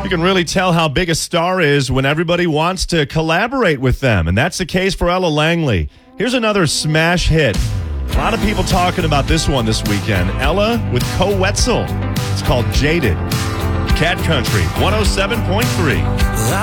You can really tell how big a star is when everybody wants to collaborate with them, and that's the case for Ella Langley. Here's another smash hit. A lot of people talking about this one this weekend. Ella with Co Wetzel. It's called Jaded. Cat Country 107.3.